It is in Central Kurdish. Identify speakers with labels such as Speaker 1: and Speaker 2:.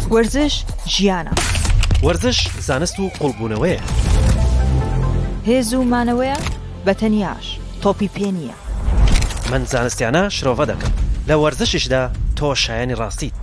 Speaker 1: ورزش ژیانە.
Speaker 2: ورزش زانست و قوڵبوونەوەیە.
Speaker 1: هێز و مانەوەیە بەتەنیاش تۆپی پێ نییە.
Speaker 2: من زانستیانە شرۆڤە دەکەم. لە وەرزشیشدا تۆ شایانی ڕاستیت.